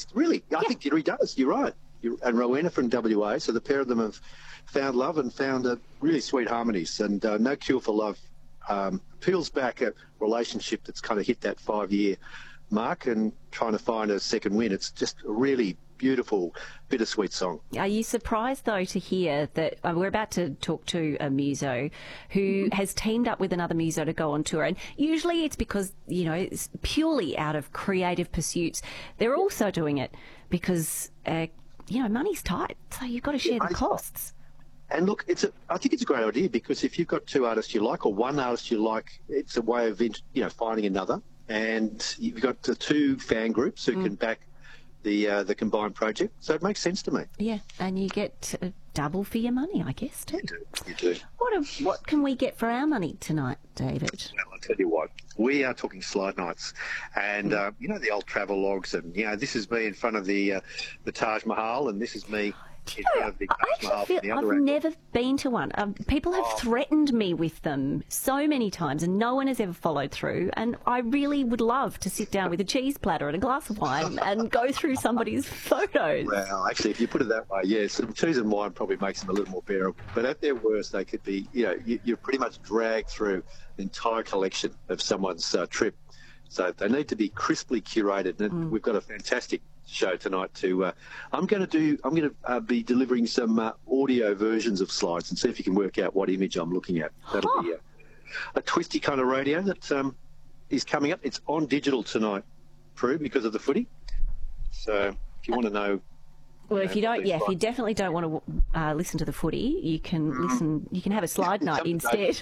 Really, I think he does. You're right. And Rowena from WA, so the pair of them have found love and found really sweet harmonies. And No Cure for Love peels back a relationship that's kind of hit that 5-year mark and trying to find a second win. It's just a really beautiful, bittersweet song. Are you surprised, though, to hear that we're about to talk to a muso who has teamed up with another muso to go on tour? And usually it's because, you know, it's purely out of creative pursuits. They're also doing it because, you know, money's tight, so you've got to share the costs. And look, I think it's a great idea because if you've got two artists you like or one artist you like, it's a way of, finding another. And you've got the two fan groups who can back the combined project, so it makes sense to me. Yeah, and you get double for your money, I guess, too. You do. What can we get for our money tonight, David? Well, I'll tell you what, we are talking slide nights, and the old travel logs, and this is me in front of the Taj Mahal, and this is me. I've never been to one. People have threatened me with them so many times and no one has ever followed through, and I really would love to sit down with a cheese platter and a glass of wine and go through somebody's photos. Well, actually, if you put it that way, yes, some cheese and wine probably makes them a little more bearable. But at their worst, they could be, you're pretty much dragged through an entire collection of someone's trip. So they need to be crisply curated, and we've got a fantastic show tonight I'm going to be delivering some audio versions of slides and see if you can work out what image I'm looking at. That'll be a twisty kind of radio that is coming up. It's on digital tonight, Prue, because of the footy. So if you want to know. Well, if you definitely don't want to listen to the footy, you can listen. You can have a slide night instead.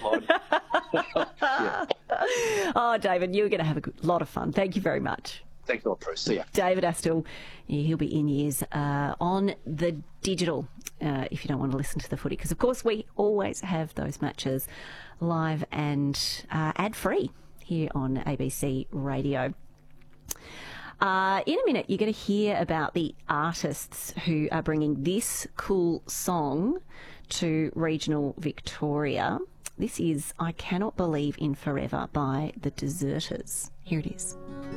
Oh, David, you're going to have a lot of fun. Thank you very much. Thanks a lot, Prue. See ya. David Astle, he'll be in ears on the digital if you don't want to listen to the footy, because of course we always have those matches live and ad-free here on ABC Radio. In a minute, you're going to hear about the artists who are bringing this cool song to regional Victoria. This is I Cannot Believe in Forever by The Deserters. Here it is.